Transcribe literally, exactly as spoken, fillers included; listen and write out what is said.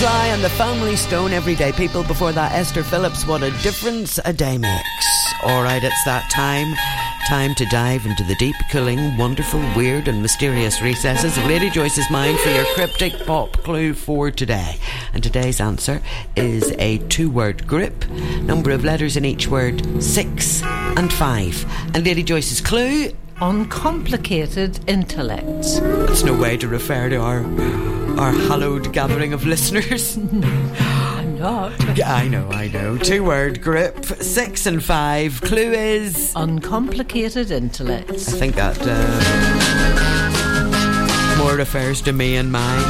Sly and the Family Stone, Everyday People. Before that, Esther Phillips, What a Difference a Day Makes. Alright, it's that time. Time to dive into the deep, cooling, wonderful, weird and mysterious recesses of Lady Joyce's mind for your cryptic pop clue for today. And today's answer is a two-word group. Number of letters in each word, six and five. And Lady Joyce's clue... uncomplicated intellects. That's no way to refer to our our hallowed gathering of listeners. I'm not. Yeah, I know, I know. Two word group, six and five. Clue is uncomplicated intellects. I think that uh, more refers to me and mine.